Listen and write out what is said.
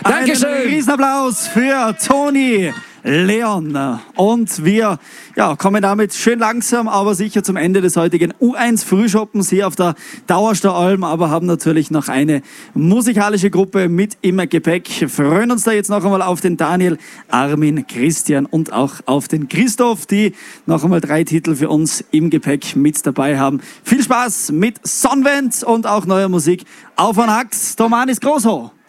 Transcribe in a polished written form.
Dankeschön. Einen Riesenapplaus für Toni Leon. Und wir kommen damit schön langsam, aber sicher zum Ende des heutigen U1-Frühschoppens hier auf der Dauerstaualm, aber haben natürlich noch eine musikalische Gruppe mit im Gepäck. Freuen uns da jetzt noch einmal auf den Daniel, Armin, Christian und auch auf den Christoph, die noch einmal 3 Titel für uns im Gepäck mit dabei haben. Viel Spaß mit Sonnenwend und auch neuer Musik auf an Ax, Tomanis Großho.